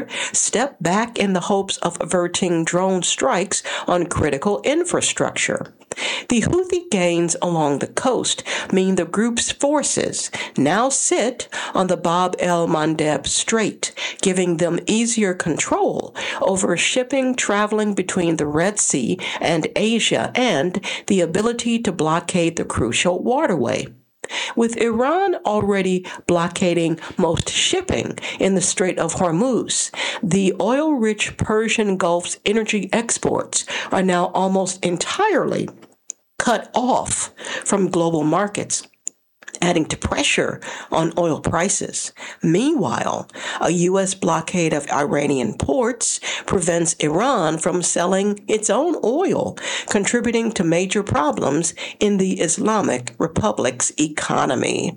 stepped back in the hopes of averting drone strikes on critical infrastructure. The Houthi gains along the coast mean the group's forces now sit on the Bab el-Mandeb Strait, giving them easier control over shipping traveling between the Red Sea and Asia and the ability to blockade the crucial waterway. With Iran already blockading most shipping in the Strait of Hormuz, the oil-rich Persian Gulf's energy exports are now almost entirely cut off from global markets, adding to pressure on oil prices. Meanwhile, a U.S. blockade of Iranian ports prevents Iran from selling its own oil, contributing to major problems in the Islamic Republic's economy.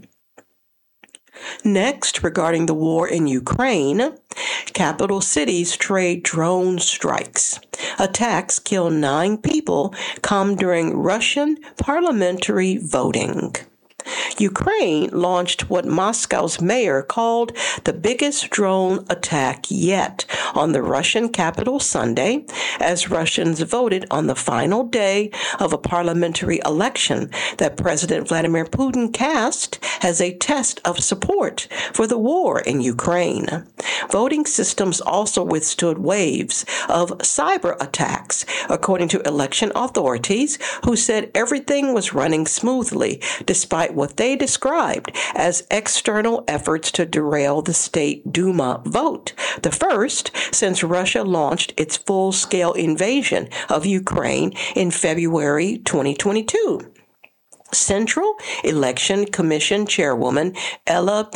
Next, regarding the war in Ukraine, capital cities trade drone strikes. Attacks kill 9 people come during Russian parliamentary voting. Ukraine launched what Moscow's mayor called the biggest drone attack yet on the Russian capital Sunday, as Russians voted on the final day of a parliamentary election that President Vladimir Putin cast as a test of support for the war in Ukraine. Voting systems also withstood waves of cyber attacks, according to election authorities, who said everything was running smoothly despite what they described as external efforts to derail the State Duma vote, the first since Russia launched its full-scale invasion of Ukraine in February 2022. Central Election Commission Chairwoman Ella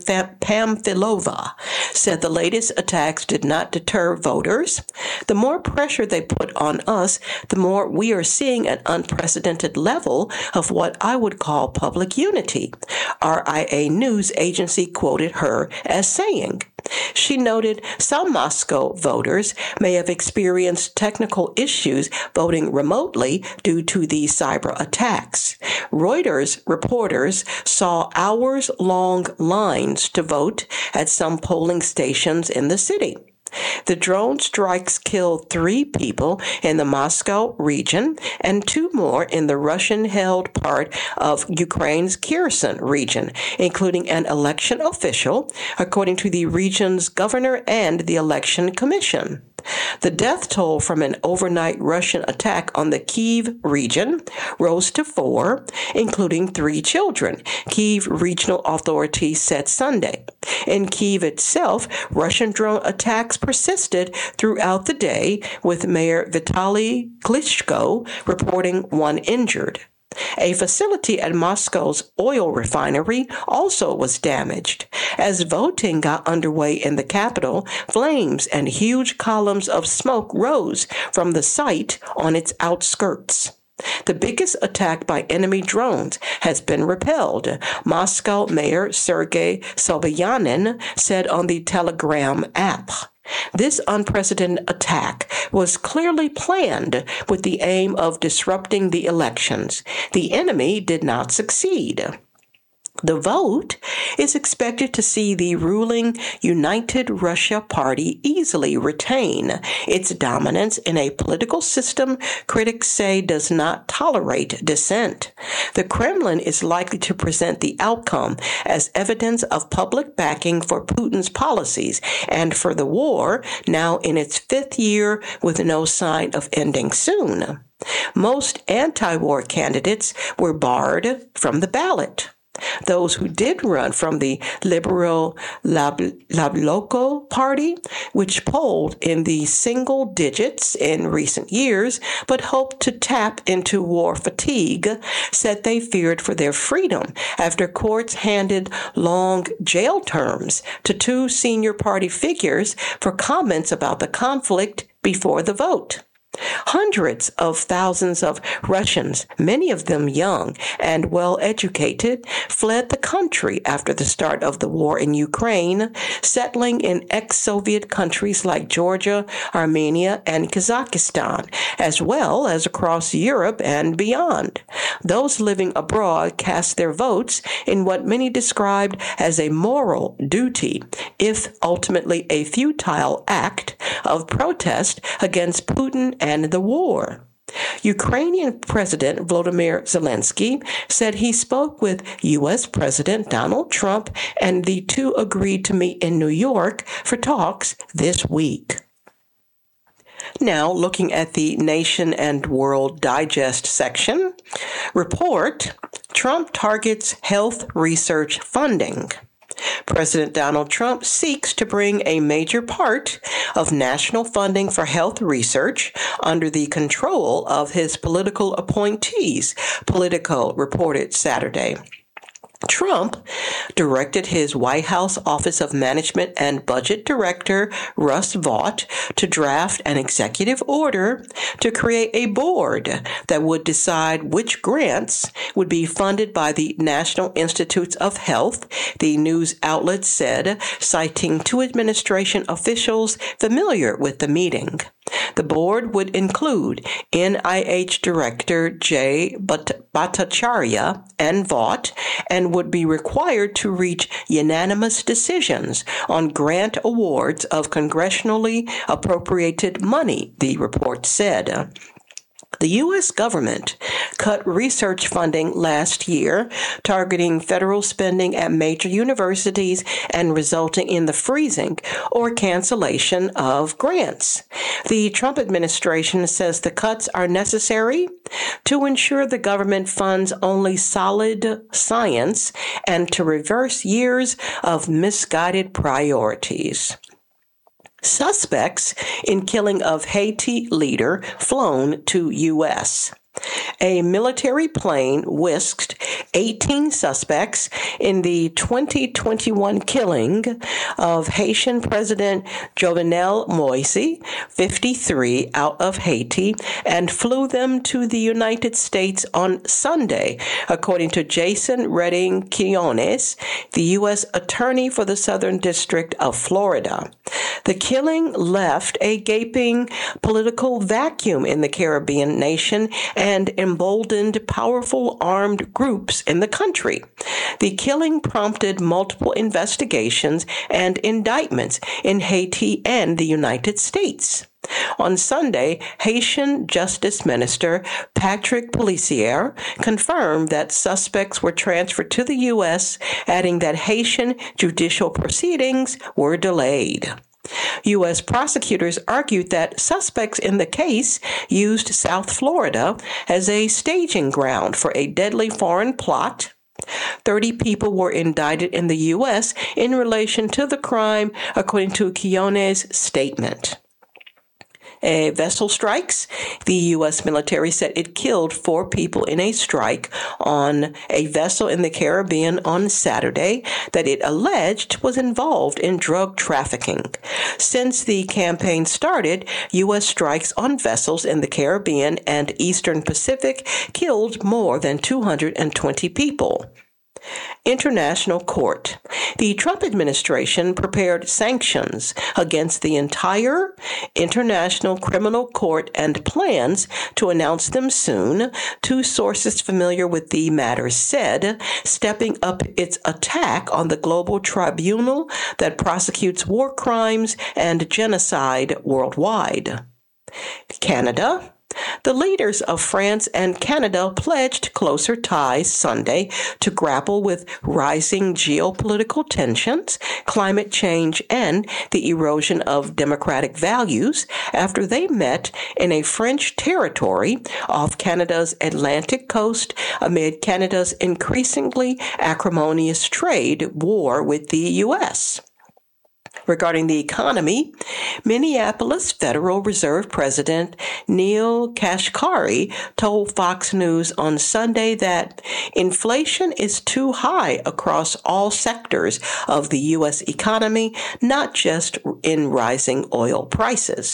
Pamfilova said the latest attacks did not deter voters. The more pressure they put on us, the more we are seeing an unprecedented level of what I would call public unity, RIA News Agency quoted her as saying. She noted some Moscow voters may have experienced technical issues voting remotely due to the cyber attacks. Reuters reporters saw hours-long lines to vote at some polling stations in the city. The drone strikes killed 3 people in the Moscow region and 2 more in the Russian-held part of Ukraine's Kherson region, including an election official, according to the region's governor and the election commission. The death toll from an overnight Russian attack on the Kyiv region rose to 4, including 3 children, Kyiv regional authorities said Sunday. In Kyiv itself, Russian drone attacks persisted throughout the day, with Mayor Vitaly Klitschko reporting 1 injured. A facility at Moscow's oil refinery also was damaged. As voting got underway in the capital, flames and huge columns of smoke rose from the site on its outskirts. The biggest attack by enemy drones has been repelled, Moscow Mayor Sergei Sobyanin said on the Telegram app. This unprecedented attack was clearly planned with the aim of disrupting the elections. The enemy did not succeed. The vote is expected to see the ruling United Russia Party easily retain its dominance in a political system critics say does not tolerate dissent. The Kremlin is likely to present the outcome as evidence of public backing for Putin's policies and for the war, now in its 5th year with no sign of ending soon. Most anti-war candidates were barred from the ballot. Those who did run from the liberal Yabloko party, which polled in the single digits in recent years, but hoped to tap into war fatigue, said they feared for their freedom after courts handed long jail terms to 2 senior party figures for comments about the conflict before the vote. Hundreds of thousands of Russians, many of them young and well educated, fled the country after the start of the war in Ukraine, settling in ex-Soviet countries like Georgia, Armenia, and Kazakhstan, as well as across Europe and beyond. Those living abroad cast their votes in what many described as a moral duty, if ultimately a futile act of protest against Putin and the war. Ukrainian President Volodymyr Zelensky said he spoke with U.S. President Donald Trump and the two agreed to meet in New York for talks this week. Now, looking at the Nation and World Digest section, report, Trump targets health research funding. President Donald Trump seeks to bring a major part of national funding for health research under the control of his political appointees, Politico reported Saturday. Trump directed his White House Office of Management and Budget Director, Russ Vought, to draft an executive order to create a board that would decide which grants would be funded by the National Institutes of Health, the news outlet said, citing two administration officials familiar with the meeting. The board would include NIH Director Jay Bhattacharya and Vought and would be required to reach unanimous decisions on grant awards of congressionally appropriated money, the report said. The U.S. government cut research funding last year, targeting federal spending at major universities and resulting in the freezing or cancellation of grants. The Trump administration says the cuts are necessary to ensure the government funds only solid science and to reverse years of misguided priorities. Suspects in killing of Haiti leader flown to U.S. A military plane whisked 18 suspects in the 2021 killing of Haitian President Jovenel Moise, 53, out of Haiti and flew them to the United States on Sunday, according to Jason Redding Quinones, the U.S. Attorney for the Southern District of Florida. The killing left a gaping political vacuum in the Caribbean nation and emboldened powerful armed groups in the country. The killing prompted multiple investigations and indictments in Haiti and the United States. On Sunday, Haitian Justice Minister Patrick Pelletier confirmed that suspects were transferred to the U.S., adding that Haitian judicial proceedings were delayed. U.S. prosecutors argued that suspects in the case used South Florida as a staging ground for a deadly foreign plot. 30 people were indicted in the U.S. in relation to the crime, according to Quinones' statement. Vessel strikes. The U.S. military said it killed 4 people in a strike on a vessel in the Caribbean on Saturday that it alleged was involved in drug trafficking. Since the campaign started, U.S. strikes on vessels in the Caribbean and Eastern Pacific killed more than 220 people. International Court. The Trump administration prepared sanctions against the entire International Criminal Court and plans to announce them soon, 2 sources familiar with the matter said, stepping up its attack on the global tribunal that prosecutes war crimes and genocide worldwide. Canada. The leaders of France and Canada pledged closer ties Sunday to grapple with rising geopolitical tensions, climate change, and the erosion of democratic values after they met in a French territory off Canada's Atlantic coast amid Canada's increasingly acrimonious trade war with the U.S. Regarding the economy, Minneapolis Federal Reserve President Neel Kashkari told Fox News on Sunday that inflation is too high across all sectors of the U.S. economy, not just in rising oil prices.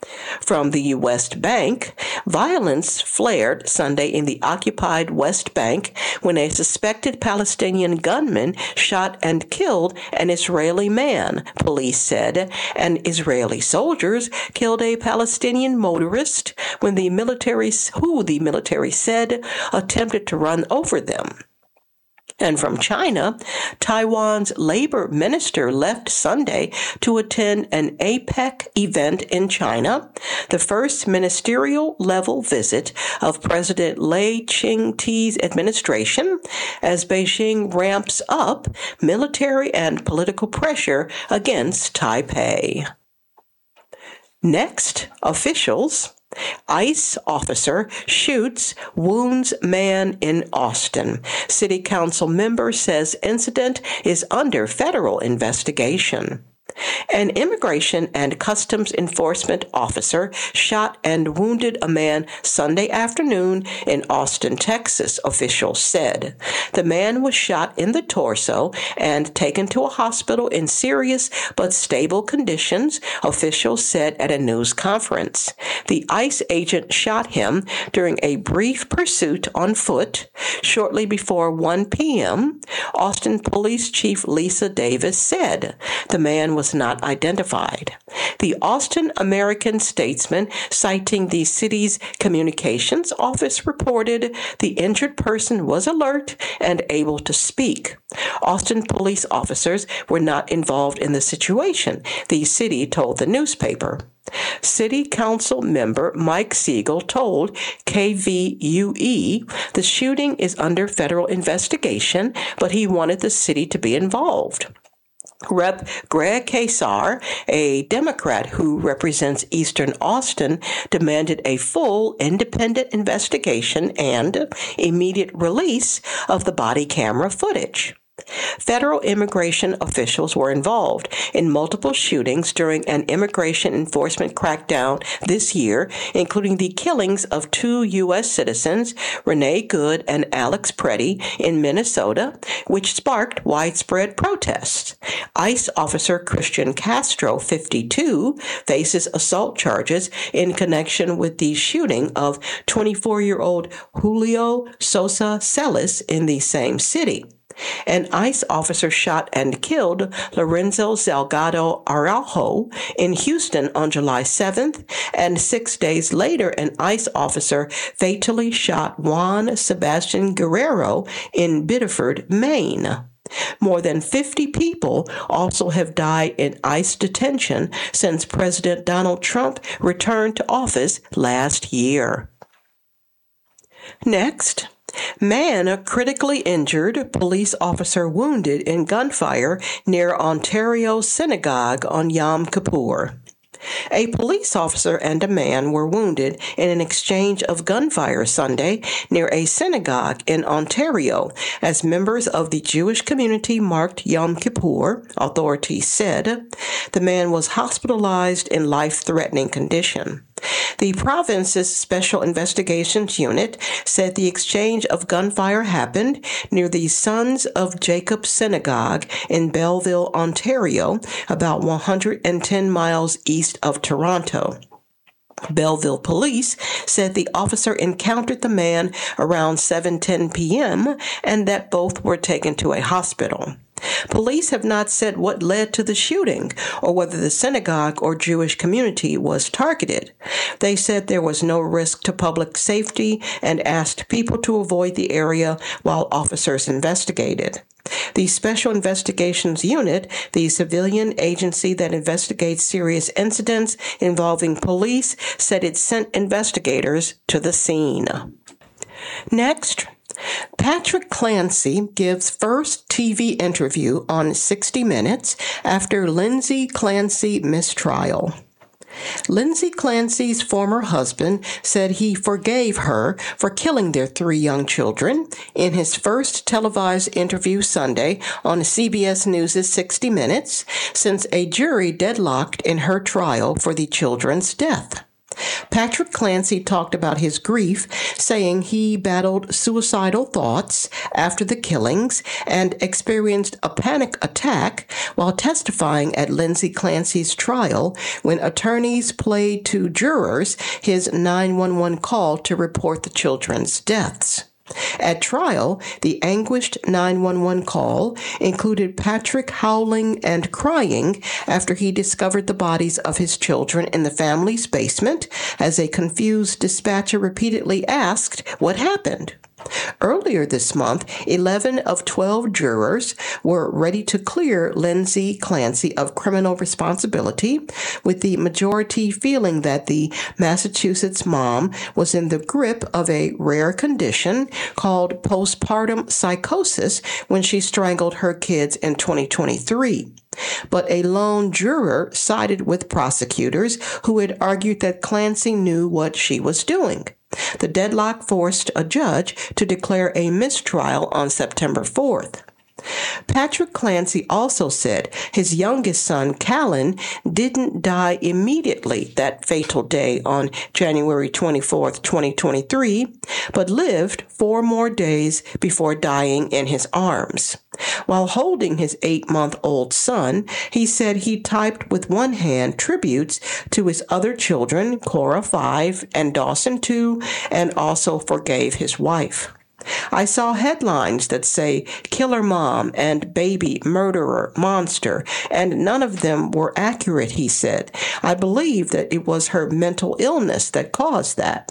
From the West Bank, violence flared Sunday in the occupied West Bank when a suspected Palestinian gunman shot and killed an Israeli man, police said, and Israeli soldiers killed a Palestinian motorist who the military said attempted to run over them. And from China, Taiwan's labor minister left Sunday to attend an APEC event in China, the first ministerial level visit of President Lai Ching-te's administration, as Beijing ramps up military and political pressure against Taipei. Next, officials. ICE officer shoots, wounds man in Austin. City council member says incident is under federal investigation. An immigration and customs enforcement officer shot and wounded a man Sunday afternoon in Austin, Texas, officials said. The man was shot in the torso and taken to a hospital in serious but stable conditions, officials said at a news conference. The ICE agent shot him during a brief pursuit on foot shortly before 1 p.m., Austin Police Chief Lisa Davis said. The man was not identified. The Austin American-Statesman, citing the city's communications office, reported the injured person was alert and able to speak. Austin police officers were not involved in the situation, the city told the newspaper. City Council member Mike Siegel told KVUE the shooting is under federal investigation, but he wanted the city to be involved. Rep. Greg Casar, a Democrat who represents Eastern Austin, demanded a full independent investigation and immediate release of the body camera footage. Federal immigration officials were involved in multiple shootings during an immigration enforcement crackdown this year, including the killings of 2 U.S. citizens, Renee Good and Alex Preddy, in Minnesota, which sparked widespread protests. ICE officer Christian Castro, 52, faces assault charges in connection with the shooting of 24-year-old Julio Sosa Celis in the same city. An ICE officer shot and killed Lorenzo Salgado Araujo in Houston on July 7th, and 6 days later, an ICE officer fatally shot Juan Sebastian Guerrero in Biddeford, Maine. More than 50 people also have died in ICE detention since President Donald Trump returned to office last year. Next. Man critically injured, police officer wounded in gunfire near Ontario synagogue on Yom Kippur. A police officer and a man were wounded in an exchange of gunfire Sunday near a synagogue in Ontario as members of the Jewish community marked Yom Kippur, authorities said. The man was hospitalized in life-threatening condition. The province's Special Investigations Unit said the exchange of gunfire happened near the Sons of Jacob Synagogue in Belleville, Ontario, about 110 miles east of Toronto. Belleville police said the officer encountered the man around 7:10 p.m. and that both were taken to a hospital. Police have not said what led to the shooting or whether the synagogue or Jewish community was targeted. They said there was no risk to public safety and asked people to avoid the area while officers investigated. The Special Investigations Unit, the civilian agency that investigates serious incidents involving police, said it sent investigators to the scene. Next, Patrick Clancy gives first TV interview on 60 Minutes after Lindsay Clancy mistrial. Lindsay Clancy's former husband said he forgave her for killing their 3 young children in his first televised interview Sunday on CBS News' 60 Minutes since a jury deadlocked in her trial for the children's death. Patrick Clancy talked about his grief, saying he battled suicidal thoughts after the killings and experienced a panic attack while testifying at Lindsay Clancy's trial when attorneys played to jurors his 911 call to report the children's deaths. At trial, the anguished 911 call included Patrick howling and crying after he discovered the bodies of his children in the family's basement as a confused dispatcher repeatedly asked what happened. Earlier this month, 11 of 12 jurors were ready to clear Lindsay Clancy of criminal responsibility, with the majority feeling that the Massachusetts mom was in the grip of a rare condition called postpartum psychosis when she strangled her kids in 2023. But a lone juror sided with prosecutors who had argued that Clancy knew what she was doing. The deadlock forced a judge to declare a mistrial on September 4th. Patrick Clancy also said his youngest son, Callan, didn't die immediately that fatal day on January 24, 2023, but lived 4 more days before dying in his arms. While holding his 8-month-old son, he said he typed with one hand tributes to his other children, Cora 5 and Dawson 2, and also forgave his wife. I saw headlines that say killer mom and baby murderer monster, and none of them were accurate, he said. I believe that it was her mental illness that caused that.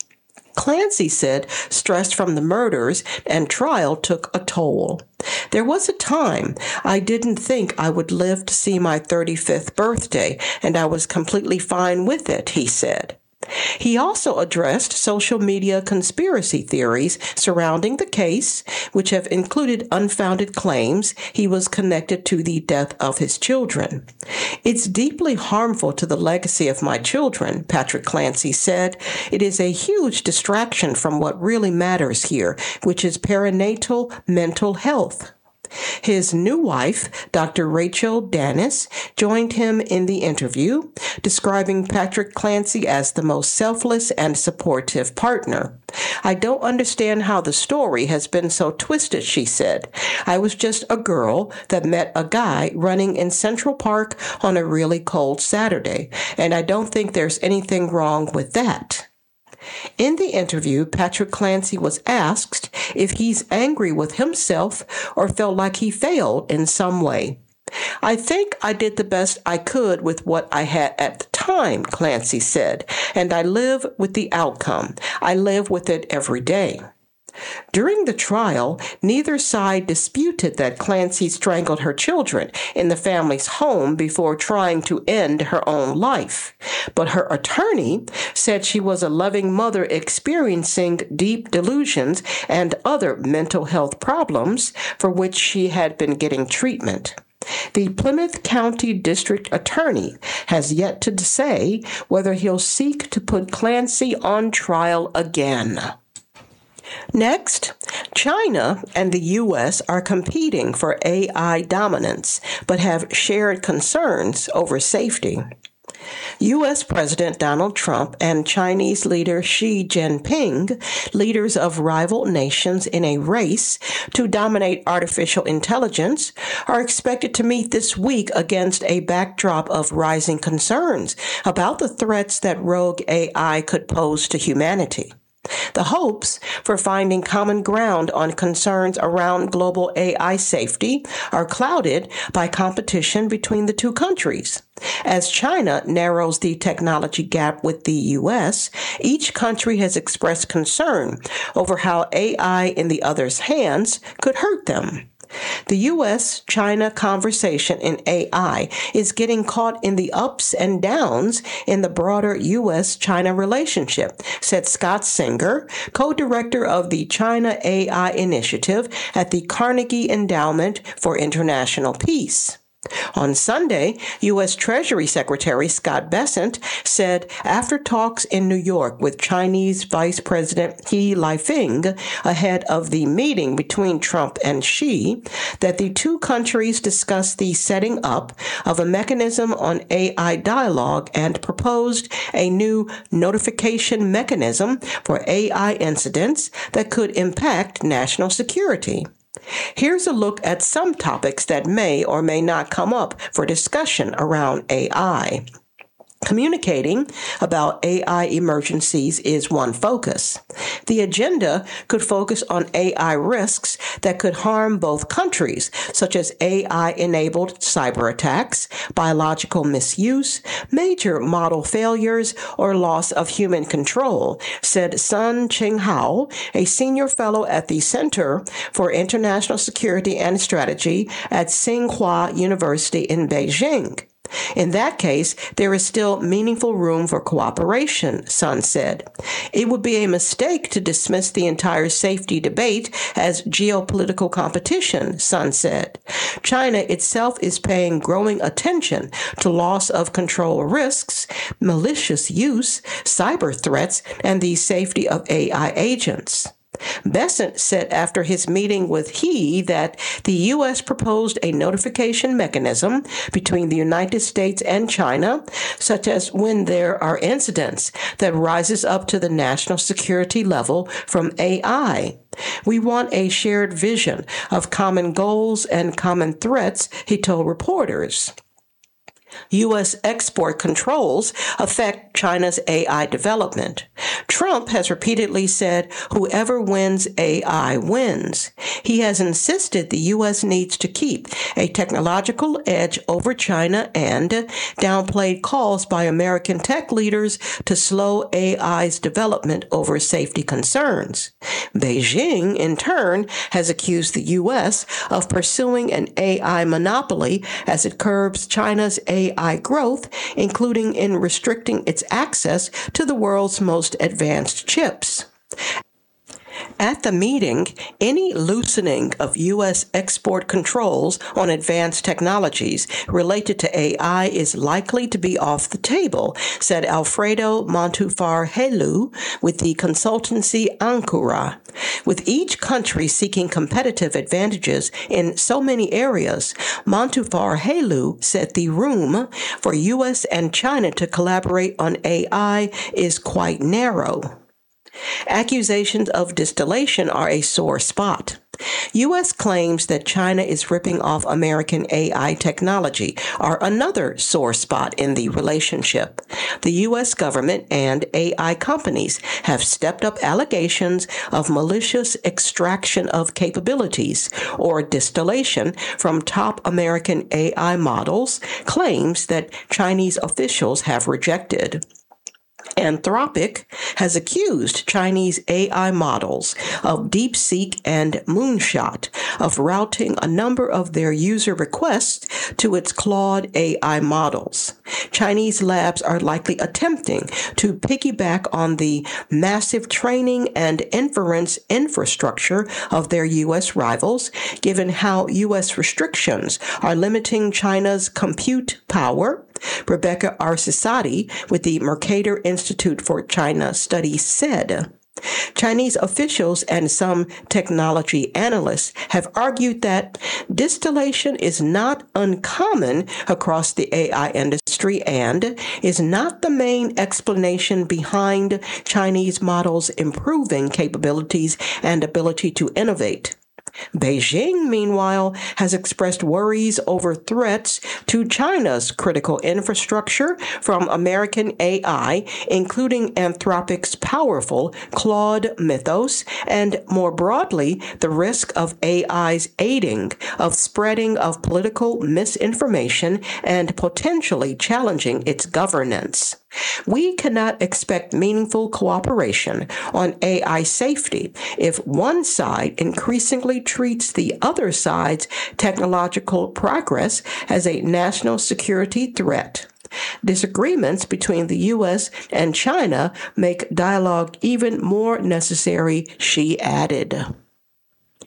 Clancy said stress from the murders and trial took a toll. There was a time I didn't think I would live to see my 35th birthday, and I was completely fine with it, he said. He also addressed social media conspiracy theories surrounding the case, which have included unfounded claims he was connected to the death of his children. It's deeply harmful to the legacy of my children, Patrick Clancy said. It is a huge distraction from what really matters here, which is perinatal mental health. His new wife, Dr. Rachel Dennis, joined him in the interview, describing Patrick Clancy as the most selfless and supportive partner. I don't understand how the story has been so twisted, she said. I was just a girl that met a guy running in Central Park on a really cold Saturday, and I don't think there's anything wrong with that. In the interview, Patrick Clancy was asked if he's angry with himself or felt like he failed in some way. I think I did the best I could with what I had at the time, Clancy said, and I live with the outcome. I live with it every day. During the trial, neither side disputed that Clancy strangled her children in the family's home before trying to end her own life. But her attorney said she was a loving mother experiencing deep delusions and other mental health problems for which she had been getting treatment. The Plymouth County District Attorney has yet to say whether he'll seek to put Clancy on trial again. Next, China and the U.S. are competing for AI dominance, but have shared concerns over safety. U.S. President Donald Trump and Chinese leader Xi Jinping, leaders of rival nations in a race to dominate artificial intelligence, are expected to meet this week against a backdrop of rising concerns about the threats that rogue AI could pose to humanity. The hopes for finding common ground on concerns around global AI safety are clouded by competition between the two countries. As China narrows the technology gap with the U.S., each country has expressed concern over how AI in the other's hands could hurt them. The U.S.-China conversation in AI is getting caught in the ups and downs in the broader U.S.-China relationship, said Scott Singer, co-director of the China AI Initiative at the Carnegie Endowment for International Peace. On Sunday, U.S. Treasury Secretary Scott Bessent said after talks in New York with Chinese Vice President He Lifeng ahead of the meeting between Trump and Xi that the two countries discussed the setting up of a mechanism on AI dialogue and proposed a new notification mechanism for AI incidents that could impact national security. Here's a look at some topics that may or may not come up for discussion around AI. Communicating about AI emergencies is one focus. The agenda could focus on AI risks that could harm both countries, such as AI-enabled cyber attacks, biological misuse, major model failures, or loss of human control, said Sun Chenghao, a senior fellow at the Center for International Security and Strategy at Tsinghua University in Beijing. In that case, there is still meaningful room for cooperation, Sun said. It would be a mistake to dismiss the entire safety debate as geopolitical competition, Sun said. China itself is paying growing attention to loss of control risks, malicious use, cyber threats, and the safety of AI agents. Bessent said after his meeting with He that the U.S. proposed a notification mechanism between the United States and China, such as when there are incidents that rises up to the national security level from AI. We want a shared vision of common goals and common threats, he told reporters. U.S. export controls affect China's AI development. Trump has repeatedly said whoever wins AI wins. He has insisted the U.S. needs to keep a technological edge over China and downplayed calls by American tech leaders to slow AI's development over safety concerns. Beijing, in turn, has accused the U.S. of pursuing an AI monopoly as it curbs China's AI growth, including in restricting its access to the world's most advanced chips. At the meeting, any loosening of U.S. export controls on advanced technologies related to AI is likely to be off the table, said Alfredo Montufar-Helu with the consultancy Ankura. With each country seeking competitive advantages in so many areas, Montufar-Helu said the room for U.S. and China to collaborate on AI is quite narrow. Accusations of distillation are a sore spot. U.S. claims that China is ripping off American AI technology are another sore spot in the relationship. The U.S. government and AI companies have stepped up allegations of malicious extraction of capabilities or distillation from top American AI models, claims that Chinese officials have rejected. Anthropic has accused Chinese AI models of DeepSeek and Moonshot of routing a number of their user requests to its Claude AI models. Chinese labs are likely attempting to piggyback on the massive training and inference infrastructure of their U.S. rivals, given how U.S. restrictions are limiting China's compute power. Rebecca Arsesati with the Mercator Institute for China Studies said, Chinese officials and some technology analysts have argued that distillation is not uncommon across the AI industry and is not the main explanation behind Chinese models' improving capabilities and ability to innovate. Beijing, meanwhile, has expressed worries over threats to China's critical infrastructure from American AI, including Anthropic's powerful Claude Mythos, and more broadly, the risk of AI's aiding of spreading of political misinformation and potentially challenging its governance. We cannot expect meaningful cooperation on AI safety if one side increasingly treats the other side's technological progress as a national security threat. Disagreements between the U.S. and China make dialogue even more necessary, she added.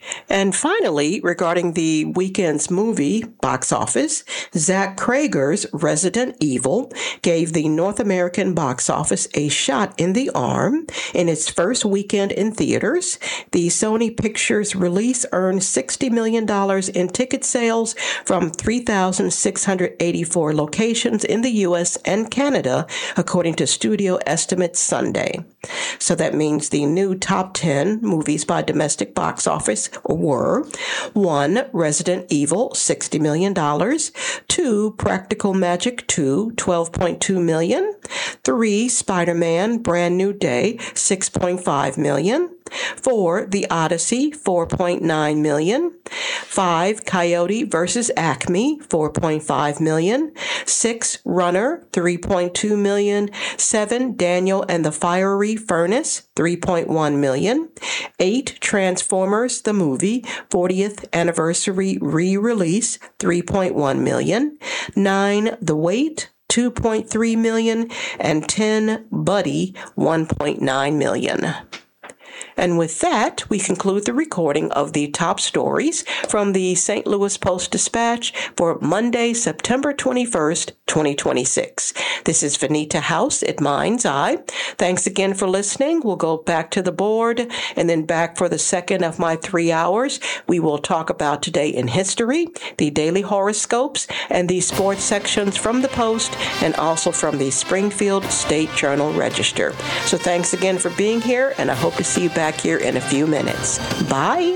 And finally, regarding the weekend's movie box office, Zach Cregger's Resident Evil gave the North American box office a shot in the arm in its first weekend in theaters. The Sony Pictures release earned $60 million in ticket sales from 3,684 locations in the U.S. and Canada, according to Studio Estimates Sunday. So that means the new top 10 movies by domestic box office were 1. Resident Evil, $60 million. 2. Practical Magic 2, $12.2 million. 3. Spider-Man Brand New Day, $6.5 million. 4. The Odyssey, $4.9 million. 5. Coyote vs. Acme, $4.5 million. 6. Runner, $3.2 million. 7. Daniel and the Fiery Furnace, $3.1 million. 8. Transformers, the movie, 40th anniversary re-release, $3.1 million. 9. The Wait, $2.3 million. And 10. Buddy, $1.9 million. And with that, we conclude the recording of the top stories from the St. Louis Post-Dispatch for Monday, September 21st, 2026. This is Vanita House at Mind's Eye. Thanks again for listening. We'll go back to the board and then back for the second of my 3 hours. We will talk about today in history, the daily horoscopes, and the sports sections from the Post and also from the Springfield State Journal Register. So thanks again for being here, and I hope to see you back here in a few minutes. Bye.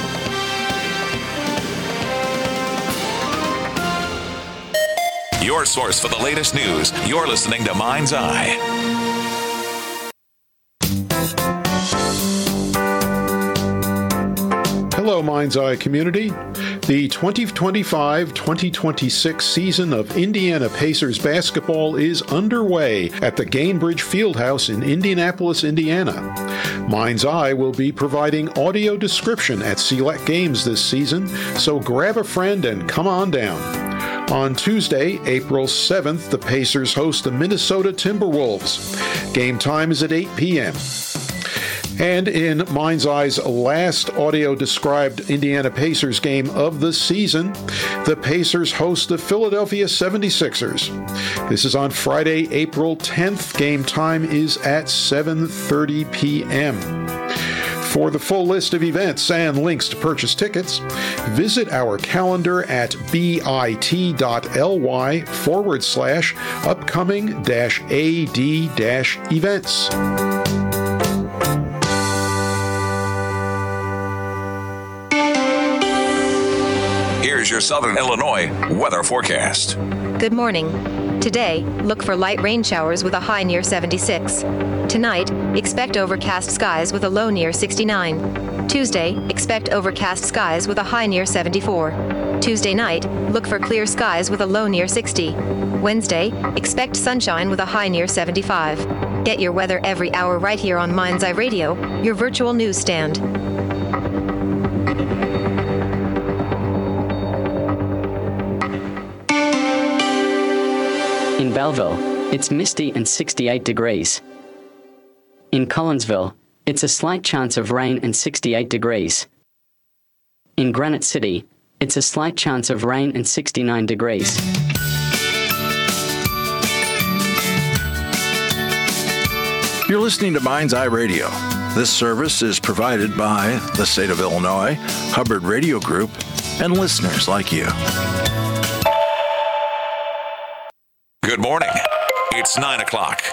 Your source for the latest news. You're listening to Mind's Eye. Hello, Mind's Eye community. The 2025-2026 season of Indiana Pacers basketball is underway at the Gainbridge Fieldhouse in Indianapolis, Indiana. Mind's Eye will be providing audio description at select games this season, so grab a friend and come on down. On Tuesday, April 7th, the Pacers host the Minnesota Timberwolves. Game time is at 8 p.m. And in Mind's Eye's last audio-described Indiana Pacers game of the season, the Pacers host the Philadelphia 76ers. This is on Friday, April 10th. Game time is at 7:30 p.m. For the full list of events and links to purchase tickets, visit our calendar at bit.ly/upcoming-ad-events. Here's your Southern Illinois weather forecast. Good morning. Today, look for light rain showers with a high near 76. Tonight, expect overcast skies with a low near 69. Tuesday, expect overcast skies with a high near 74. Tuesday night, look for clear skies with a low near 60. Wednesday, expect sunshine with a high near 75. Get your weather every hour right here on Mind's Eye Radio, your virtual newsstand. In Belleville, it's misty and 68 degrees. In Collinsville, it's a slight chance of rain and 68 degrees. In Granite City, it's a slight chance of rain and 69 degrees. You're listening to Mind's Eye Radio. This service is provided by the state of Illinois, Hubbard Radio Group, and listeners like you. Good morning. It's 9 o'clock.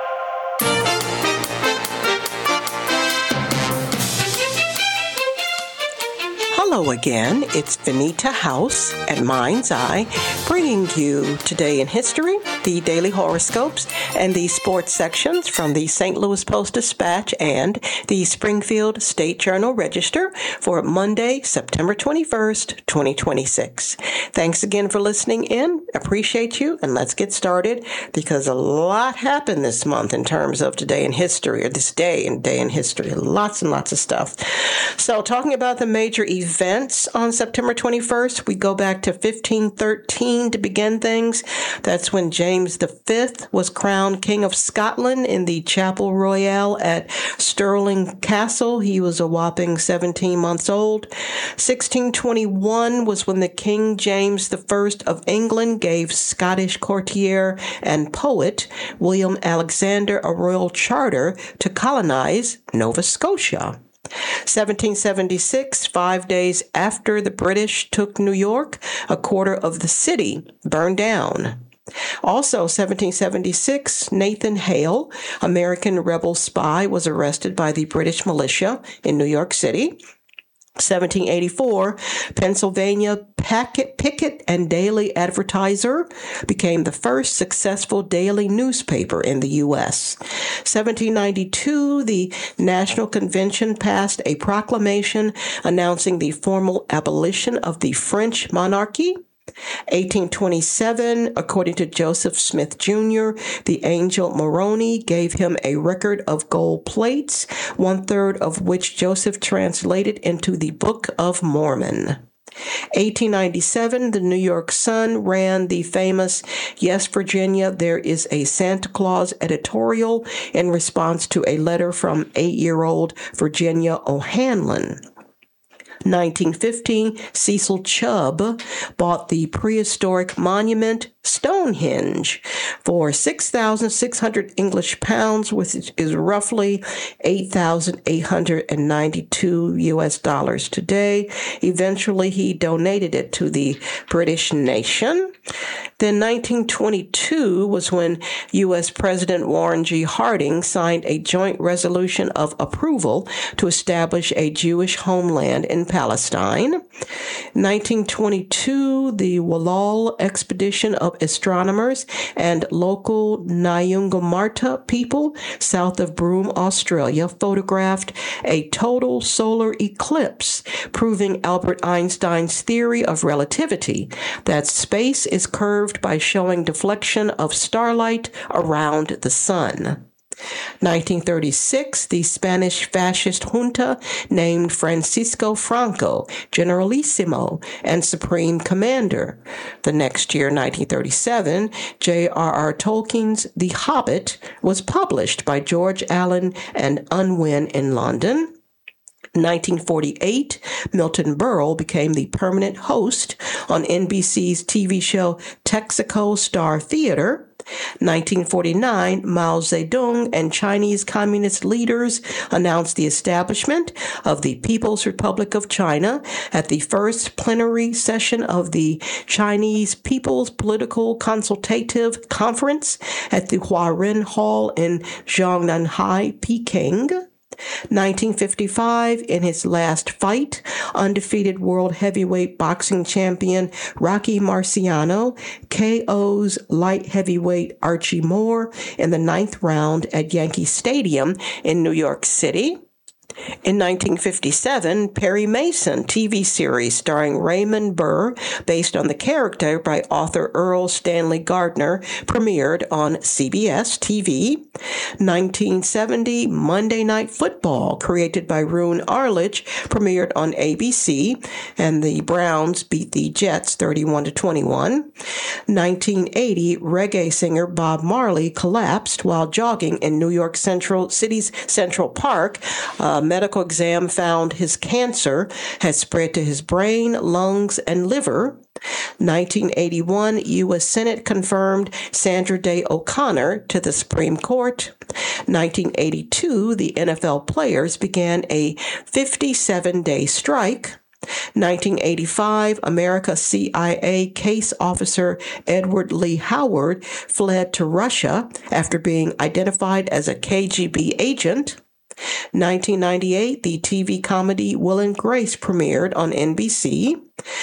Hello again, it's Vanita House at Mind's Eye, bringing you Today in History, the daily horoscopes, and the sports sections from the St. Louis Post-Dispatch and the Springfield State Journal Register for Monday, September 21st, 2026. Thanks again for listening in. Appreciate you, and let's get started because a lot happened this month in terms of Today in History, or this day in history. Lots and lots of stuff. So talking about the major events events on September 21st. We go back to 1513 to begin things. That's when James V was crowned King of Scotland in the Chapel Royal at Stirling Castle. He was a whopping 17 months old. 1621 was when the King James I of England gave Scottish courtier and poet William Alexander a royal charter to colonize Nova Scotia. 1776, 5 days after the British took New York, a quarter of the city burned down. Also, 1776, Nathan Hale, American rebel spy, was arrested by the British militia in New York City. 1784, Pennsylvania Picket and Daily Advertiser became the first successful daily newspaper in the U.S. 1792, the National Convention passed a proclamation announcing the formal abolition of the French monarchy. 1827, according to Joseph Smith Jr., the angel Moroni gave him a record of gold plates, 1/3 of which Joseph translated into the Book of Mormon. 1897, the New York Sun ran the famous "Yes, Virginia, There is a Santa Claus" editorial in response to a letter from 8-year-old Virginia O'Hanlon. 1915, Cecil Chubb bought the prehistoric monument Stonehenge for 6,600 English pounds, which is roughly $8,892 US dollars today. Eventually, he donated it to the British nation. Then 1922 was when U.S. President Warren G. Harding signed a joint resolution of approval to establish a Jewish homeland in Palestine. 1922, the Wallal expedition of astronomers and local Nyungamarta people south of Broome, Australia, photographed a total solar eclipse, proving Albert Einstein's theory of relativity, that space is curved by showing deflection of starlight around the sun. 1936, the Spanish fascist junta named Francisco Franco Generalissimo and Supreme Commander. The next year, 1937, J.R.R. Tolkien's The Hobbit was published by George Allen and Unwin in London. 1948, Milton Berle became the permanent host on NBC's TV show Texaco Star Theater. 1949, Mao Zedong and Chinese communist leaders announced the establishment of the People's Republic of China at the first plenary session of the Chinese People's Political Consultative Conference at the Huarun Hall in Zhongnanhai, Peking. 1955, in his last fight, undefeated world heavyweight boxing champion Rocky Marciano KOs light heavyweight Archie Moore in the 9th round at Yankee Stadium in New York City. In 1957, Perry Mason TV series starring Raymond Burr, based on the character by author Earl Stanley Gardner, premiered on CBS TV. 1970, Monday Night Football, created by Roone Arledge, premiered on ABC, and the Browns beat the Jets 31-21. 1980, reggae singer Bob Marley collapsed while jogging in New York City's Central Park. Medical exam found his cancer had spread to his brain, lungs, and liver. 1981, U.S. Senate confirmed Sandra Day O'Connor to the Supreme Court. 1982, the NFL players began a 57-day strike. 1985, America CIA case officer Edward Lee Howard fled to Russia after being identified as a KGB agent. 1998, the TV comedy Will and Grace premiered on NBC.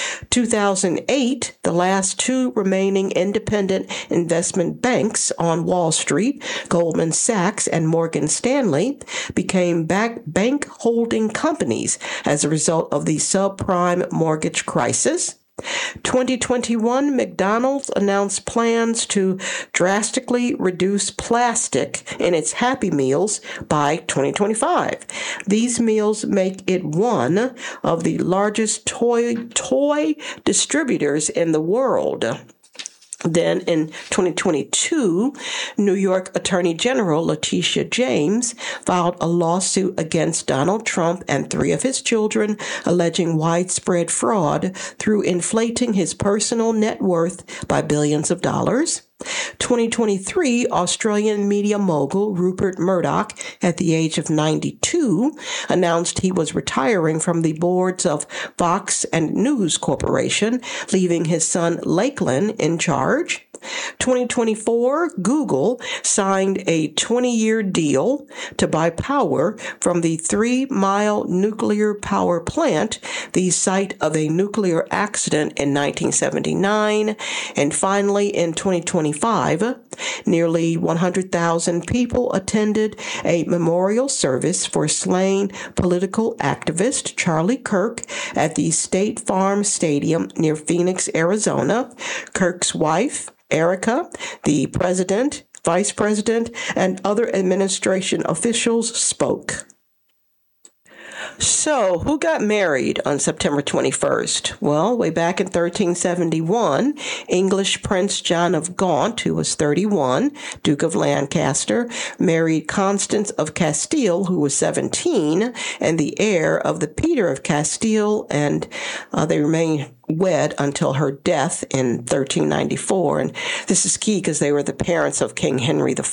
2008, the last two remaining independent investment banks on Wall Street, Goldman Sachs and Morgan Stanley, became bank holding companies as a result of the subprime mortgage crisis. 2021, McDonald's announced plans to drastically reduce plastic in its Happy Meals by 2025. These meals make it one of the largest toy distributors in the world. Then in 2022, New York Attorney General Letitia James filed a lawsuit against Donald Trump and 3 of his children, alleging widespread fraud through inflating his personal net worth by billions of dollars. 2023, Australian media mogul Rupert Murdoch, at the age of 92, announced he was retiring from the boards of Fox and News Corporation, leaving his son Lakeland in charge. 2024, Google signed a 20-year deal to buy power from the 3 Mile nuclear power plant, the site of a nuclear accident in 1979. And finally, in 2025, nearly 100,000 people attended a memorial service for slain political activist Charlie Kirk at the State Farm Stadium near Phoenix, Arizona. Kirk's wife, Erica, the president, vice president, and other administration officials spoke. So, who got married on September 21st? Well, way back in 1371, English Prince John of Gaunt, who was 31, Duke of Lancaster, married Constance of Castile, who was 17, and the heir of the Peter of Castile, and they remained wed until her death in 1394. And this is key because they were the parents of King Henry IV.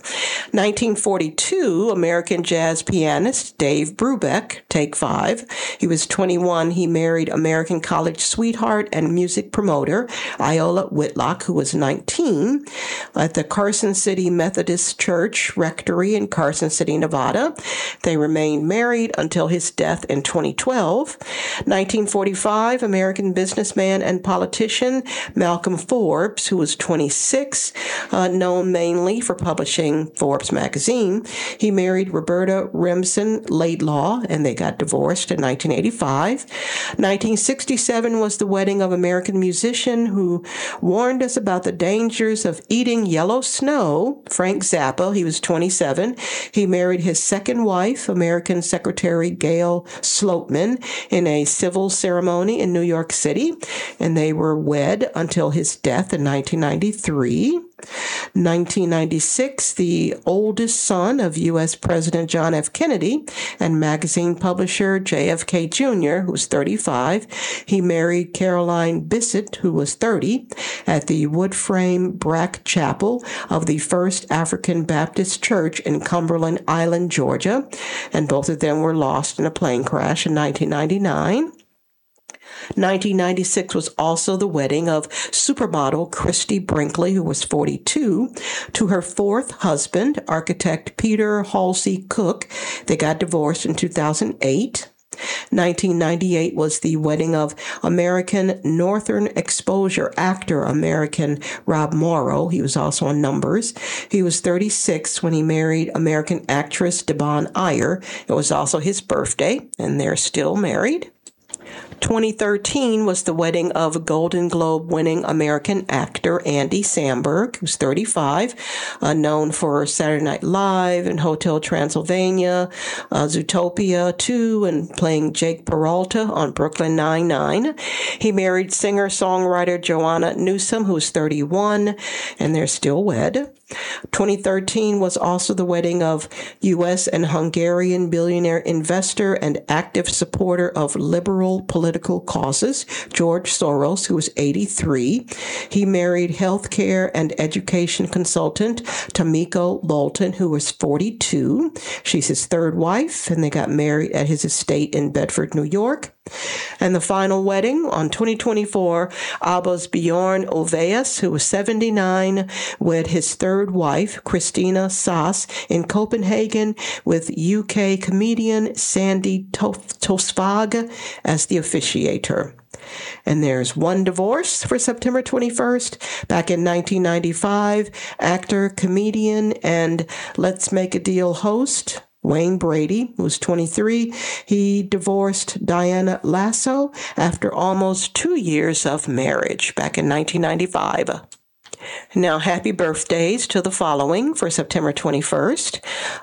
1942, American jazz pianist Dave Brubeck, take 5. He was 21. He married American college sweetheart and music promoter Iola Whitlock, who was 19, at the Carson City Methodist Church Rectory in Carson City, Nevada. They remained married until his death in 2012. 1945, American businessman and politician Malcolm Forbes, who was 26, known mainly for publishing Forbes magazine. He married Roberta Remsen Laidlaw, and they got divorced in 1985. 1967 was the wedding of American musician who warned us about the dangers of eating yellow snow, Frank Zappa. He was 27. He married his second wife, American Secretary Gail Sloatman, in a civil ceremony in New York City, and they were wed until his death in 1993. 1996, the oldest son of U.S. President John F. Kennedy and magazine publisher JFK Jr., who was 35, he married Caroline Bissett, who was 30, at the wood frame Brack Chapel of the First African Baptist Church in Cumberland Island, Georgia, and both of them were lost in a plane crash in 1999. 1996 was also the wedding of supermodel Christy Brinkley, who was 42, to her 4th husband, architect Peter Halsey Cook. They got divorced in 2008. 1998 was the wedding of American Northern Exposure actor American Rob Morrow. He was also on Numbers. He was 36 when he married American actress Devon Ayer. It was also his birthday, and they're still married. 2013 was the wedding of Golden Globe-winning American actor Andy Samberg, who's 35, known for Saturday Night Live and Hotel Transylvania, Zootopia 2, and playing Jake Peralta on Brooklyn Nine-Nine. He married singer-songwriter Joanna Newsom, who's 31, and they're still wed. 2013 was also the wedding of U.S. and Hungarian billionaire investor and active supporter of liberal political causes, George Soros, who was 83. He married healthcare and education consultant Tomiko Bolton, who was 42. She's his 3rd wife, and they got married at his estate in Bedford, New York. And the final wedding on 2024, ABBA's Bjorn Ulvaeus, who was 79, wed his 3rd wife, Christina Sass, in Copenhagen with UK comedian Sandy Tosvag as the officiator. And there's one divorce for September 21st. Back in 1995, actor, comedian, and Let's Make a Deal host Wayne Brady was 23. He divorced Diana Lasso after almost 2 years of marriage back in 1995. Now, happy birthdays to the following for September 21st.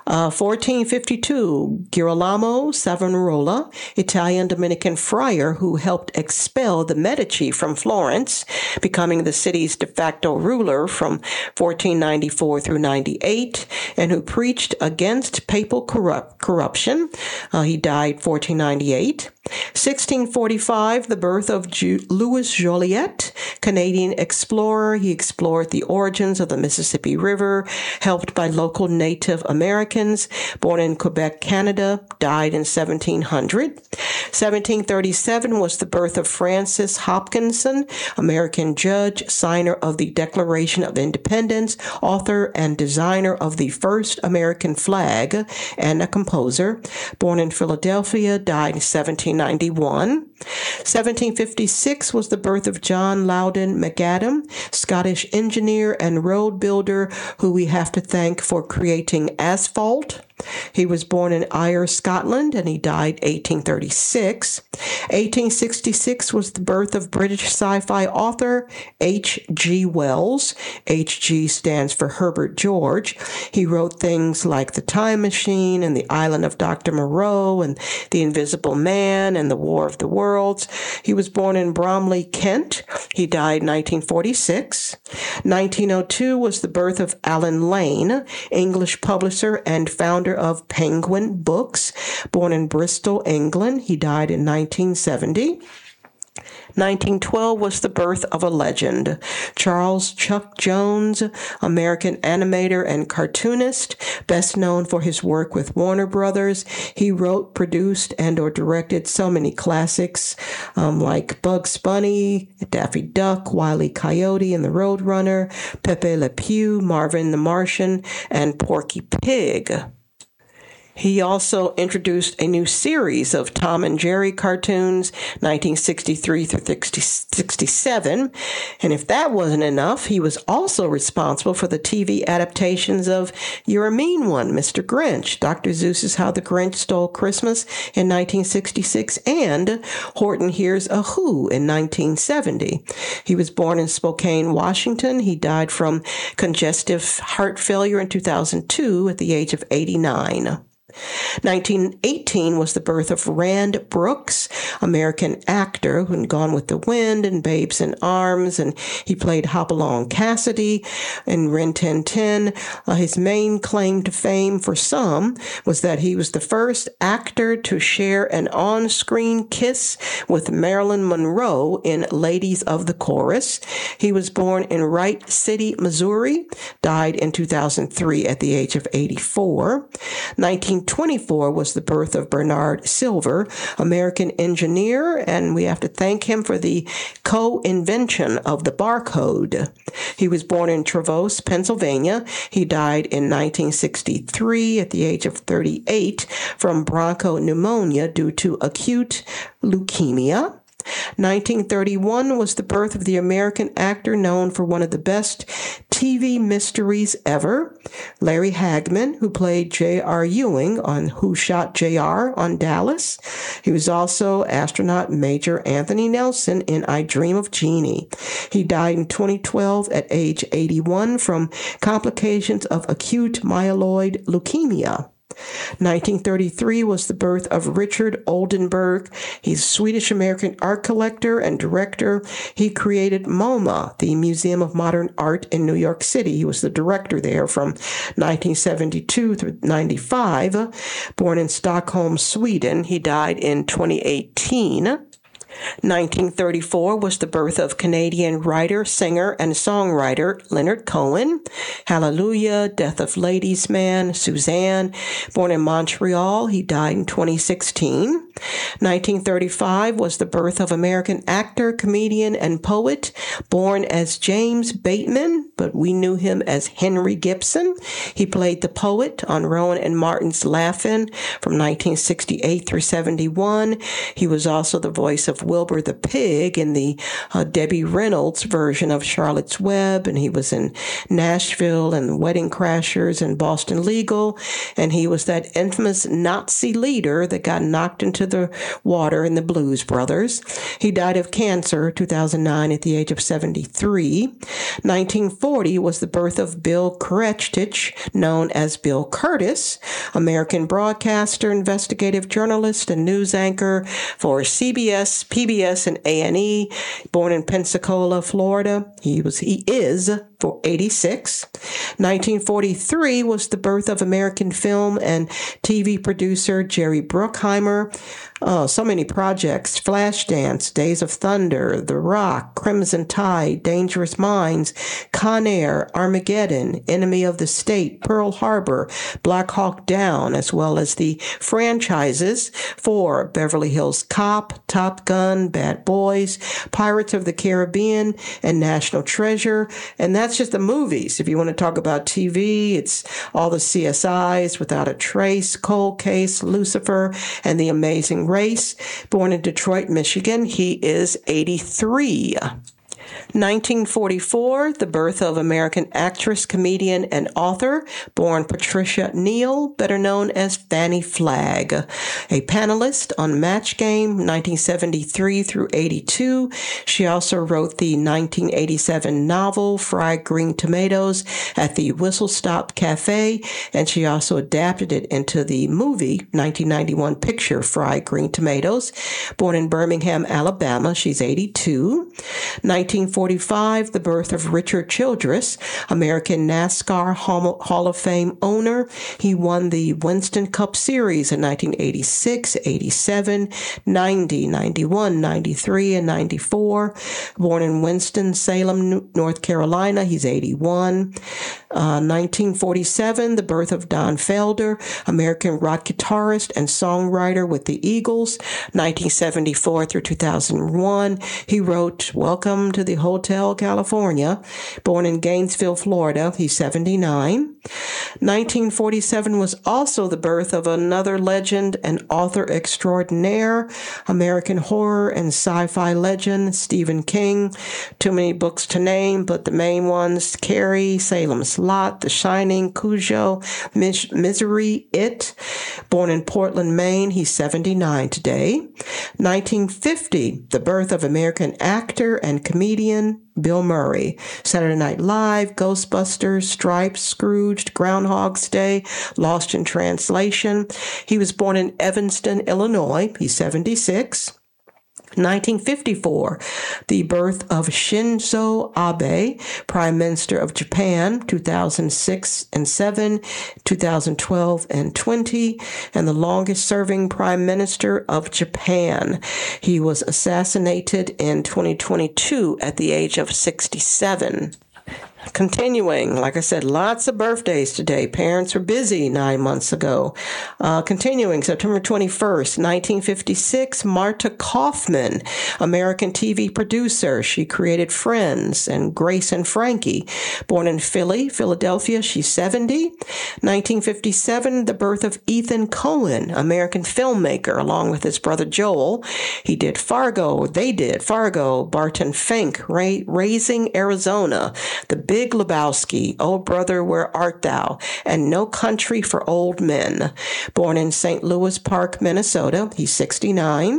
1452, Girolamo Savonarola, Italian-Dominican friar who helped expel the Medici from Florence, becoming the city's de facto ruler from 1494 through 98, and who preached against papal corruption. He died 1498. 1645, the birth of Louis Joliet, Canadian explorer. He explored the origins of the Mississippi River, helped by local Native Americans. Born in Quebec, Canada, died in 1700. 1737 was the birth of Francis Hopkinson, American judge, signer of the Declaration of Independence, author and designer of the first American flag, and a composer. Born in Philadelphia, died in 1791. 1756 was the birth of John Loudon McAdam, Scottish engineer and road builder who we have to thank for creating asphalt. He was born in Ayr, Scotland, and he died 1836. 1866 was the birth of British sci-fi author H.G. Wells. H.G. stands for Herbert George. He wrote things like The Time Machine and The Island of Dr. Moreau and The Invisible Man and The War of the Worlds. He was born in Bromley, Kent. He died 1946. 1902 was the birth of Alan Lane, English publisher and founder of Penguin Books. Born in Bristol, England, he died in 1970. 1912 was the birth of a legend. Charles Chuck Jones, American animator and cartoonist, best known for his work with Warner Brothers. He wrote, produced, and or directed so many classics like Bugs Bunny, Daffy Duck, Wile E. Coyote and the Roadrunner, Pepe Le Pew, Marvin the Martian, and Porky Pig. He also introduced a new series of Tom and Jerry cartoons, 1963 through 67. And if that wasn't enough, he was also responsible for the TV adaptations of You're a Mean One, Mr. Grinch, Dr. Seuss's How the Grinch Stole Christmas in 1966, and Horton Hears a Who in 1970. He was born in Spokane, Washington. He died from congestive heart failure in 2002 at the age of 89. 1918 was the birth of Rand Brooks, American actor who had Gone with the Wind and Babes in Arms, and he played Hopalong Cassidy in Rin Tin Tin. His main claim to fame for some was that he was the first actor to share an on-screen kiss with Marilyn Monroe in Ladies of the Chorus. He was born in Wright City, Missouri, died in 2003 at the age of 84. 1924 was the birth of Bernard Silver, American engineer, and we have to thank him for the co-invention of the barcode. He was born in Traverse, Pennsylvania. He died in 1963 at the age of 38 from bronchopneumonia due to acute leukemia. 1931 was the birth of the American actor known for one of the best TV mysteries ever, Larry Hagman, who played J.R. Ewing on Who Shot J.R. on Dallas. He was also astronaut Major Anthony Nelson in I Dream of Jeannie. He died in 2012 at age 81 from complications of acute myeloid leukemia. 1933 was the birth of Richard Oldenburg. He's a Swedish-American art collector and director. He created MoMA, the Museum of Modern Art in New York City. He was the director there from 1972 through 95. Born in Stockholm, Sweden, he died in 2018. 1934 was the birth of Canadian writer, singer, and songwriter Leonard Cohen. Hallelujah, Death of Ladies Man, Suzanne. Born in Montreal, he died in 2016. 1935 was the birth of American actor, comedian, and poet, born as James Bateman, but we knew him as Henry Gibson. He played the poet on Rowan and Martin's Laugh-In from 1968 through 71. He was also the voice of Wilbur the Pig in the Debbie Reynolds version of Charlotte's Web, and he was in Nashville and Wedding Crashers and Boston Legal, and he was that infamous Nazi leader that got knocked into the water in the Blues Brothers. He died of cancer 2009 at the age of 73. 1940 was the birth of Bill Korechtich, known as Bill Curtis, American broadcaster, investigative journalist, and news anchor for CBS, PBS, and A&E. Born in Pensacola, Florida, he is for 86. 1943 was the birth of American film and TV producer Jerry Bruckheimer. So many projects: Flashdance, Days of Thunder, The Rock, Crimson Tide, Dangerous Minds, Con Air, Armageddon, Enemy of the State, Pearl Harbor, Black Hawk Down, as well as the franchises for Beverly Hills Cop, Top Gun, Bad Boys, Pirates of the Caribbean, and National Treasure. And that's just the movies. If you want to talk about TV, it's all the CSIs, Without a Trace, Cold Case, Lucifer, and The Amazing Race. Born in Detroit, Michigan, he is 83. 1944, the birth of American actress, comedian, and author, born Patricia Neal, better known as Fannie Flagg. A panelist on Match Game, 1973 through 82. She also wrote the 1987 novel, Fried Green Tomatoes at the Whistle Stop Cafe, and she also adapted it into the movie 1991 picture, Fried Green Tomatoes. Born in Birmingham, Alabama, she's 82. 1945, the birth of Richard Childress, American NASCAR Hall of Fame owner. He won the Winston Cup Series in 1986, 87, 90, 91, 93, and 94. Born in Winston-Salem, North Carolina, he's 81. 1947, the birth of Don Felder, American rock guitarist and songwriter with the Eagles. 1974 through 2001, he wrote Welcome to the Hotel California. Born in Gainesville, Florida, he's 79. 1947 was also the birth of another legend and author extraordinaire, American horror and sci-fi legend, Stephen King. Too many books to name, but the main ones: Carrie, Salem's Lot, The Shining, Cujo, Misery, It. Born in Portland, Maine, he's 79 today. 1950, the birth of American actor and comedian Bill Murray. Saturday Night Live, Ghostbusters, Stripes, Scrooged, Groundhog's Day, Lost in Translation. He was born in Evanston, Illinois. He's 76. 1954, the birth of Shinzo Abe, Prime Minister of Japan, 2006 and 7, 2012 and 20, and the longest-serving Prime Minister of Japan. He was assassinated in 2022 at the age of 67. Continuing, like I said, lots of birthdays today. Parents were busy 9 months ago. Continuing, September 21st, 1956, Marta Kaufman, American TV producer. She created Friends and Grace and Frankie. Born in Philadelphia, she's 70. 1957, the birth of Ethan Coen, American filmmaker, along with his brother Joel. They did Fargo, Barton Fink, Raising Arizona, The Big Lebowski, Oh Brother, Where Art Thou, and No Country for Old Men. Born in St. Louis Park, Minnesota, he's 69.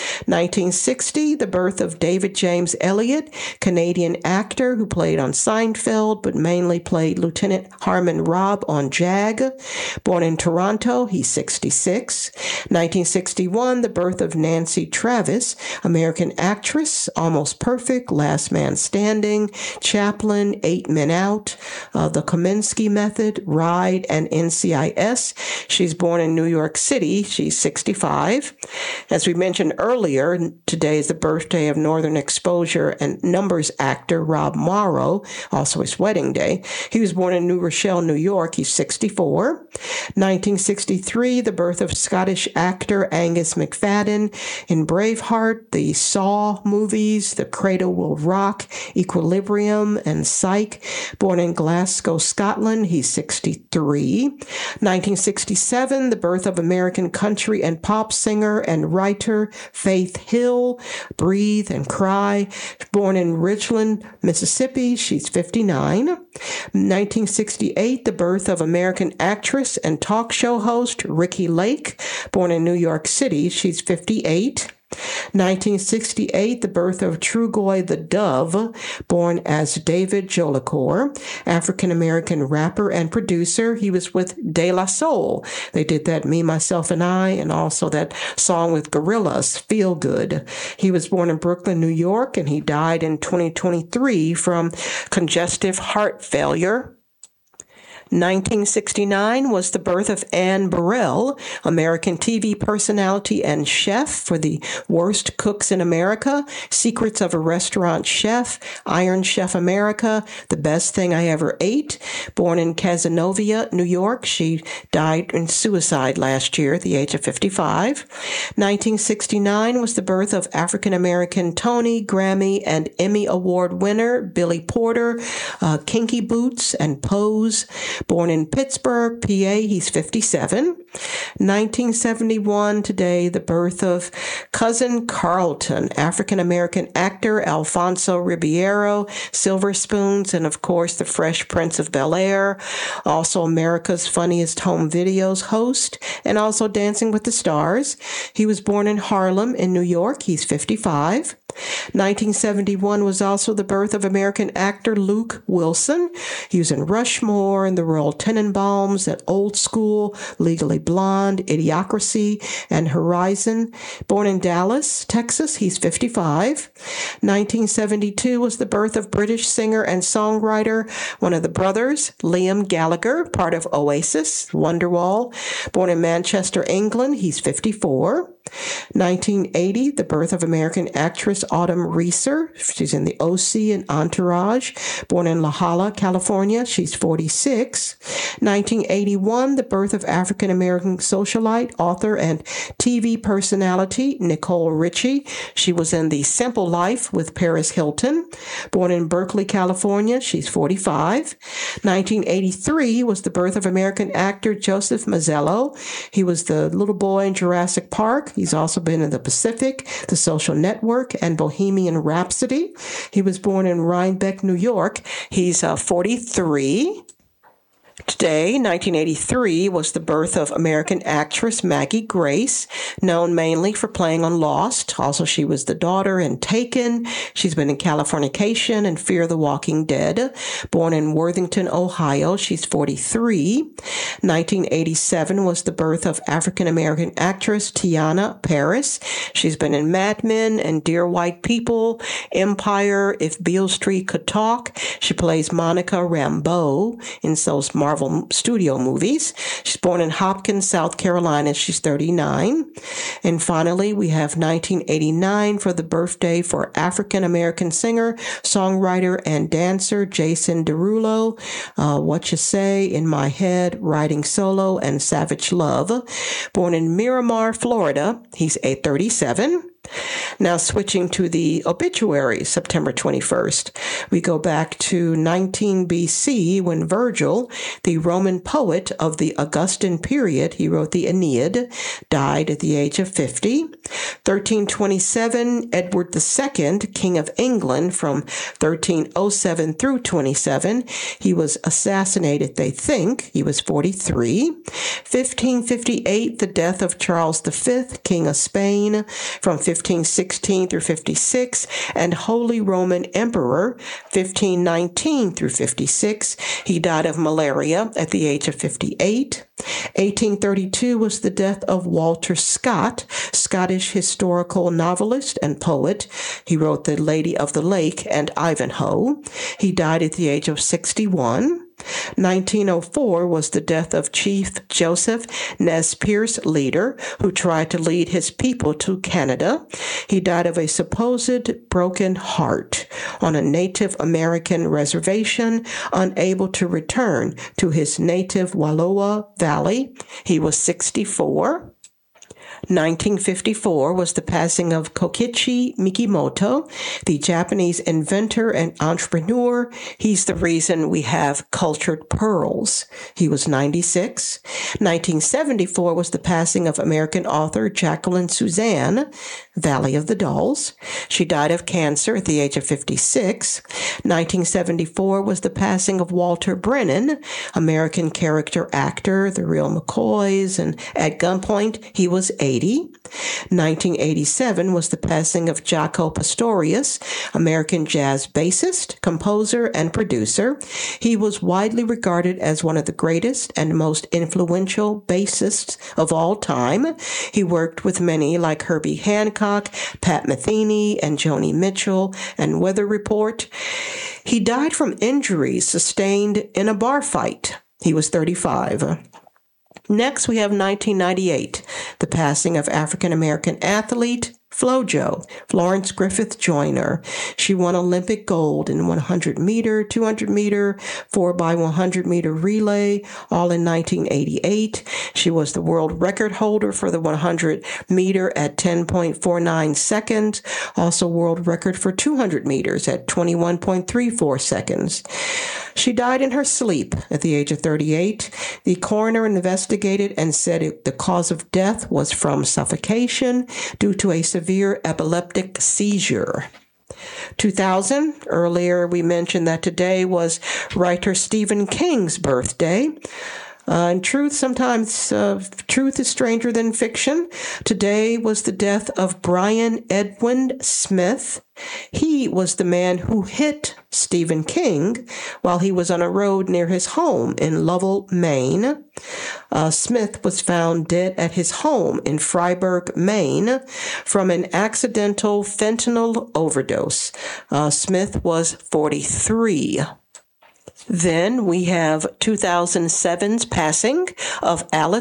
1960, the birth of David James Elliott, Canadian actor who played on Seinfeld, but mainly played Lieutenant Harmon Robb on JAG. Born in Toronto, he's 66. 1961, the birth of Nancy Travis, American actress, Almost Perfect, Last Man Standing, Chaplin, 8 Men Out, The Kominsky Method, Ride, and NCIS. She's born in New York City. She's 65. As we mentioned earlier, today is the birthday of Northern Exposure and Numbers actor Rob Morrow, also his wedding day. He was born in New Rochelle, New York. He's 64. 1963, the birth of Scottish actor Angus McFadden in Braveheart, the Saw movies, The Cradle Will Rock, Equilibrium, and Psych. Born in Glasgow, Scotland, he's 63. 1967, the birth of American country and pop singer and writer Faith Hill, Breathe and Cry. Born in Ridgeland, Mississippi, she's 59. 1968, the birth of American actress and talk show host Ricki Lake. Born in New York City, she's 58. 1968, the birth of Trugoy the Dove, born as David Jolicoeur, African-American rapper and producer. He was with De La Soul. They did that Me, Myself, and I, and also that song with Gorillaz, Feel Good. He was born in Brooklyn, New York, and he died in 2023 from congestive heart failure. 1969 was the birth of Anne Burrell, American TV personality and chef for The Worst Cooks in America, Secrets of a Restaurant Chef, Iron Chef America, The Best Thing I Ever Ate. Born in Cazenovia, New York, she died in suicide last year at the age of 55. 1969 was the birth of African-American Tony, Grammy, and Emmy Award winner Billy Porter, Kinky Boots, and Pose. Born in Pittsburgh, PA, he's 57. 1971, today, the birth of Cousin Carlton, African-American actor Alfonso Ribeiro, Silver Spoons, and of course, the Fresh Prince of Bel-Air, also America's Funniest Home Videos host, and also Dancing with the Stars. He was born in Harlem in New York. He's 55. 1971 was also the birth of American actor Luke Wilson. He was in Rushmore and the Royal Tenenbaums, and Old School, Legally Blonde, Idiocracy, and Horizon. Born in Dallas, Texas, he's 55. 1972 was the birth of British singer and songwriter, one of the brothers, Liam Gallagher, part of Oasis, Wonderwall. Born in Manchester, England, he's 54. 1980, the birth of American actress Autumn Reeser. She's in the OC and Entourage. Born in La Jolla, California. She's 46. 1981, the birth of African-American socialite, author, and TV personality Nicole Richie. She was in The Simple Life with Paris Hilton. Born in Berkeley, California. She's 45. 1983 was the birth of American actor Joseph Mazzello. He was the little boy in Jurassic Park. He's also been in The Pacific, The Social Network, and Bohemian Rhapsody. He was born in Rhinebeck, New York. He's 43. Today, 1983, was the birth of American actress Maggie Grace, known mainly for playing on Lost. Also, she was the daughter in Taken. She's been in Californication and Fear the Walking Dead. Born in Worthington, Ohio, she's 43. 1987 was the birth of African-American actress Tiana Paris. She's been in Mad Men and Dear White People, Empire, If Beale Street Could Talk. She plays Monica Rambeau in those Marvel studio movies. She's born in Hopkins, South Carolina. She's 39. And finally, we have 1989 for the birthday for African-American singer, songwriter, and dancer Jason Derulo. What You Say, In My Head, Riding Solo, and Savage Love. Born in Miramar, Florida. He's 37. Now switching to the obituaries, September 21st. We go back to 19 BC when Virgil, the Roman poet of the Augustan period, he wrote the Aeneid, died at the age of 50. 1327, Edward II, King of England from 1307 through 27. He was assassinated, they think. He was 43. 1558, the death of Charles V, King of Spain, from 1516 through 56, and Holy Roman Emperor, 1519 through 56. He died of malaria at the age of 58. 1832 was the death of Walter Scott, Scottish historical novelist and poet. He wrote The Lady of the Lake and Ivanhoe. He died at the age of 61. 1904 was the death of Chief Joseph Nez Perce leader who tried to lead his people to Canada. He died of a supposed broken heart on a Native American reservation, unable to return to his native Wallowa Valley. He was 64. 1954 was the passing of Kokichi Mikimoto, the Japanese inventor and entrepreneur. He's the reason we have cultured pearls. He was 96. 1974 was the passing of American author Jacqueline Suzanne, Valley of the Dolls. She died of cancer at the age of 56. 1974 was the passing of Walter Brennan, American character actor, The Real McCoys, and At Gunpoint, he was 80. 1987 was the passing of Jaco Pastorius, American jazz bassist, composer, and producer. He was widely regarded as one of the greatest and most influential bassists of all time. He worked with many like Herbie Hancock, Pat Metheny, and Joni Mitchell, and Weather Report. He died from injuries sustained in a bar fight. He was 35. Next, we have 1998, the passing of African-American athlete FloJo, Florence Griffith Joyner. She won Olympic gold in 100 meter, 200 meter, 4x100 meter relay, all in 1988. She was the world record holder for the 100 meter at 10.49 seconds, also world record for 200 meters at 21.34 seconds. She died in her sleep at the age of 38. The coroner investigated and said the cause of death was from suffocation due to a severe epileptic seizure. 2000, earlier we mentioned that today was writer Stephen King's birthday. In truth, sometimes truth is stranger than fiction. Today was the death of Brian Edwin Smith. He was the man who hit Stephen King while he was on a road near his home in Lovell, Maine. Smith was found dead at his home in Freiburg, Maine, from an accidental fentanyl overdose. Smith was 43. Then we have 2007's passing of Alice